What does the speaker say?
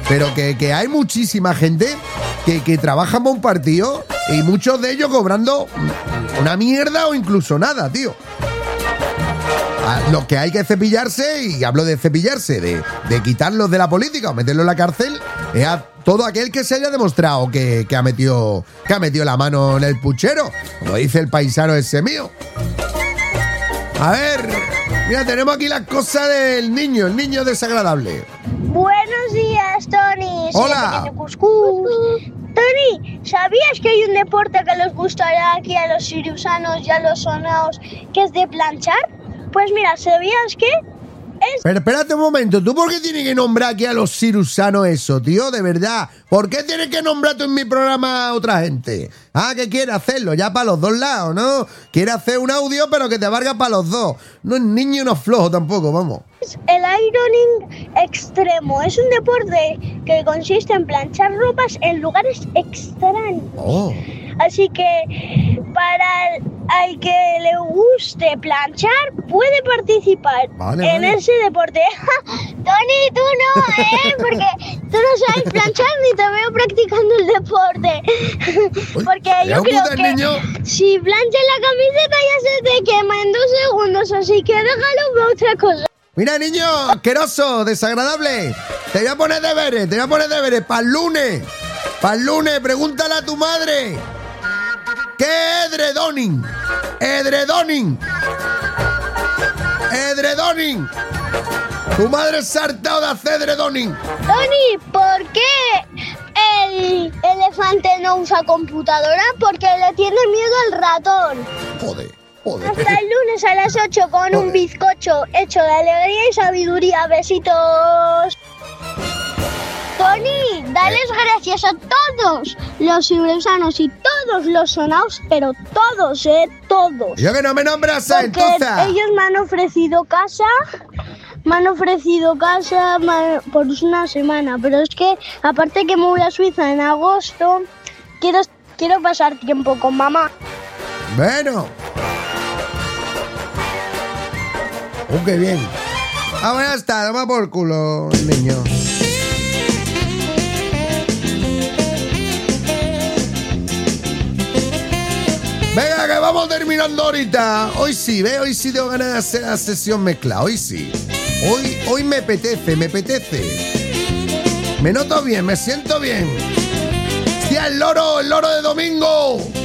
pero que hay muchísima gente que trabaja para un partido y muchos de ellos cobrando una mierda o incluso nada, tío. Lo que hay que cepillarse, y hablo de cepillarse, de quitarlos de la política o meterlos en la cárcel, es a todo aquel que se haya demostrado que ha metido la mano en el puchero, como dice el paisano ese mío. A ver, mira, tenemos aquí las cosas del niño, el niño desagradable. Buenos días, Tony. Hola. Soy el pequeño Cuscús. Tony, ¿sabías que hay un deporte que les gustará aquí a los siriusanos y a los sonaos, que es de planchar? Pues mira, ¿sabías que es... Pero espérate un momento, ¿tú por qué tienes que nombrar aquí a los sirusanos eso, tío? De verdad, ¿por qué tienes que nombrar tú en mi programa a otra gente? Ah, que quiere hacerlo, ya para los dos lados, ¿no? Quiere hacer un audio, pero que te valga para los dos. No es niño y no es flojo tampoco, vamos. El ironing extremo? Es un deporte que consiste en planchar ropas en lugares extraños. Oh. Así que para el que le guste planchar, puede participar en ese deporte. Tony, tú no, porque tú no sabes planchar ni te veo practicando el deporte. Porque yo creo que niño, si planchas la camiseta ya se te quema en 2 segundos, así que déjalo para otra cosa. Mira, niño, asqueroso, desagradable. Te voy a poner deberes para el lunes. Para el lunes, pregúntale a tu madre. ¿Qué es edredoning? Edredoning. Tu madre se ha hartado de hacer edredoning. Tony, ¿por qué el elefante no usa computadora? Porque le tiene miedo al ratón. Joder. Hasta el lunes a las 8 con un bizcocho hecho de alegría y sabiduría. Besitos. Tony, dales gracias a todos los siriusanos y todos los sonaos, pero todos, todos. Yo que no me nombras a porque entonces. Ellos me han ofrecido casa por una semana, pero es que aparte que me voy a Suiza en agosto, quiero pasar tiempo con mamá. Bueno. Qué bien. Bueno, ya está, toma por culo, niño. Venga, que vamos terminando ahorita. Hoy sí tengo ganas de hacer la sesión mezcla. Hoy sí. Hoy me apetece. Me noto bien, me siento bien. Hostia, el loro de domingo.